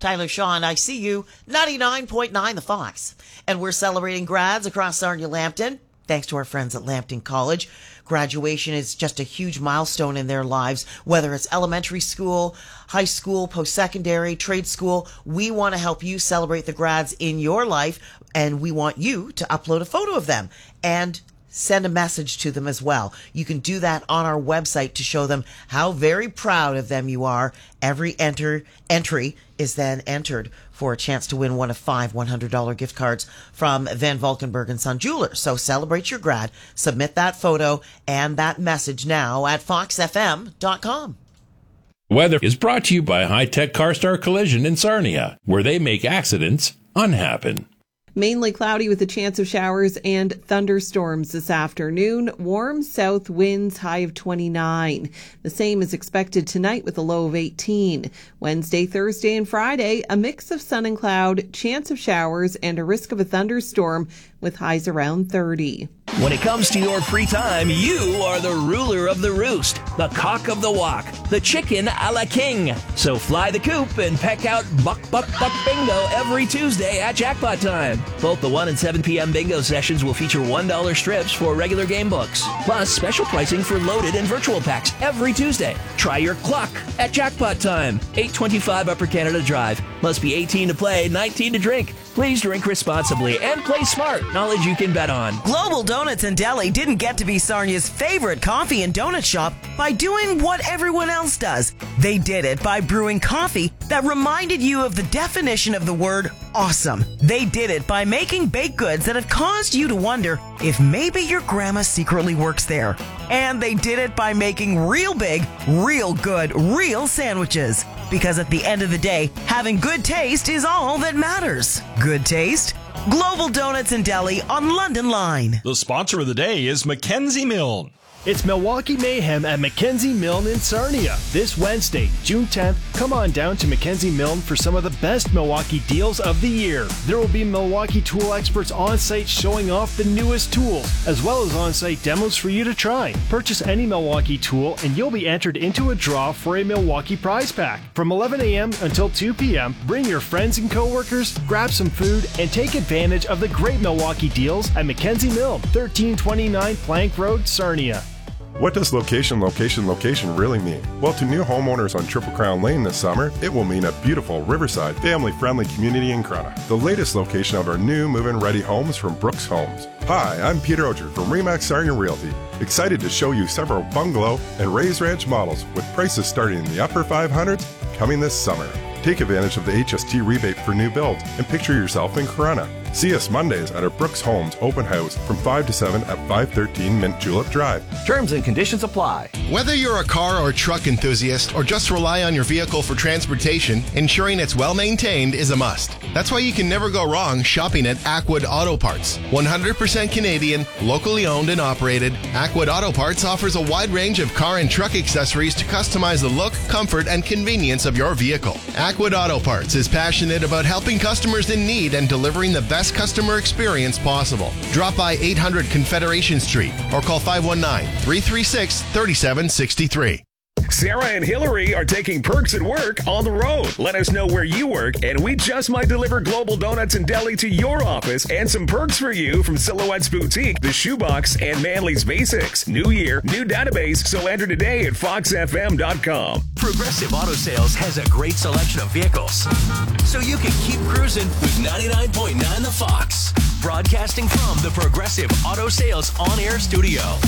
Tyler Shaw and I see you, 99.9 The Fox. And we're celebrating grads across Sarnia-Lambton, thanks to our friends at Lambton College. Graduation is just a huge milestone in their lives, whether it's elementary school, high school, post-secondary, trade school. We want to help you celebrate the grads in your life, and we want you to upload a photo of them and send a message to them as well. You can do that on our website to show them how very proud of them you are. Every entry is then entered for a chance to win one of 5 $100 gift cards from Van Valkenburg and Son Jewelers. So celebrate your grad. Submit that photo and that message now at foxfm.com. Weather is brought to you by High Tech CarStar Collision in Sarnia, where they make accidents unhappen. Mainly cloudy with a chance of showers and thunderstorms this afternoon. Warm south winds, high of 29. The same is expected tonight with a low of 18. Wednesday, Thursday, and Friday, a mix of sun and cloud, chance of showers, and a risk of a thunderstorm with highs around 30. When it comes to your free time, you are the ruler of the roost, the cock of the walk, the chicken a la king. So fly the coop and peck out Buck Bingo every Tuesday at Jackpot Time. Both the 1 and 7 p.m. bingo sessions will feature $1 strips for regular game books, plus special pricing for loaded and virtual packs every Tuesday. Try your cluck at Jackpot Time, 825 Upper Canada Drive. Must be 18 to play, 19 to drink. Please drink responsibly and play smart. Knowledge you can bet on. Global Donuts and Deli didn't get to be Sarnia's favorite coffee and donut shop by doing what everyone else does. They did it by brewing coffee that reminded you of the definition of the word awesome. They did it by making baked goods that have caused you to wonder if maybe your grandma secretly works there. And they did it by making real big, real good, real sandwiches. Because at the end of the day, having good taste is all that matters. Good taste? Global Donuts and Deli on London Line. The sponsor of the day is Mackenzie Milne. It's Milwaukee Mayhem at Mackenzie Milne in Sarnia. This Wednesday, June 10th, come on down to Mackenzie Milne for some of the best Milwaukee deals of the year. There will be Milwaukee tool experts on site showing off the newest tools, as well as on-site demos for you to try. Purchase any Milwaukee tool and you'll be entered into a draw for a Milwaukee prize pack. From 11 a.m. until 2 p.m., bring your friends and coworkers, grab some food, and take advantage of the great Milwaukee deals at Mackenzie Milne, 1329 Plank Road, Sarnia. What does location really mean? Well, to new homeowners on Triple Crown Lane this summer, it will mean a beautiful riverside, family-friendly community in Corunna. The latest location of our new move-in ready homes from Brooks Homes. Hi, I'm Peter Oger from Remax Sarnia Realty. Excited to show you several bungalow and raised ranch models with prices starting in the upper 500s coming this summer. Take advantage of the HST rebate for new builds and picture yourself in Corunna. See us Mondays at our Brooks Homes open house from 5 to 7 at 513 Mint Julep Drive. Terms and conditions apply. Whether you're a car or truck enthusiast or just rely on your vehicle for transportation, ensuring it's well maintained is a must. That's why you can never go wrong shopping at Ackwood Auto Parts. 100% Canadian, locally owned and operated, Ackwood Auto Parts offers a wide range of car and truck accessories to customize the look, comfort, and convenience of your vehicle. Ackwood Auto Parts is passionate about helping customers in need and delivering the best customer experience possible. Drop by 800 Confederation Street or call 519-336-3763. Sarah and Hillary are taking Perks at Work on the road. Let us know where you work, and we just might deliver Global Donuts and Deli to your office and some perks for you from Silhouette's Boutique, The Shoebox, and Manly's Basics. New year, new database, so enter today at foxfm.com. Progressive Auto Sales has a great selection of vehicles, so you can keep cruising with 99.9 The Fox. Broadcasting from the Progressive Auto Sales on-air studio.